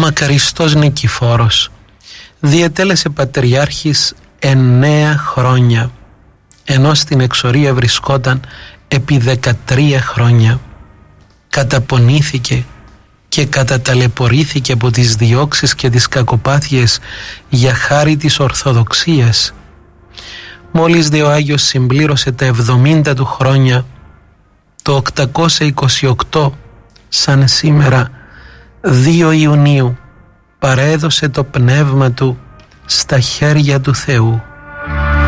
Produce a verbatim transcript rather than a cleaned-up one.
μακαριστός Νικηφόρος διετέλεσε πατριάρχης εννέα χρόνια, ενώ στην εξορία βρισκόταν επί δεκατρία χρόνια. Καταπονήθηκε και καταταλαιπωρήθηκε από τις διώξεις και τις κακοπάθειες για χάρη της Ορθοδοξίας. Μόλις δε ο Άγιος συμπλήρωσε τα εβδομήντα του χρόνια, το οκτακόσια είκοσι οκτώ, σαν σήμερα δύο Ιουνίου, παρέδωσε το πνεύμα του στα χέρια του Θεού.